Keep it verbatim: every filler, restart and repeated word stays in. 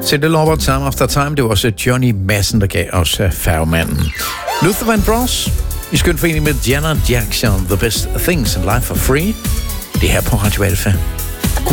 Cindy Lauper, Time After Time. Det var også Johnny Madsen, der gav os Færgemanden. Luther Vandross i skøn forening med Janet Jackson. The Best Things in Life for Free. Det her på Radio Alpha.